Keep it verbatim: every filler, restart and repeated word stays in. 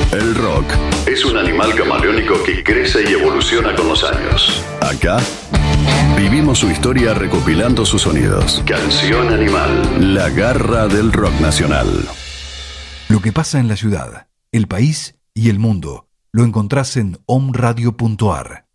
El rock es un animal camaleónico que crece y evoluciona con los años. Acá vivimos su historia recopilando sus sonidos. Canción Animal, la garra del rock nacional. Lo que pasa en la ciudad, el país y el mundo lo encontrás en om radio punto a r.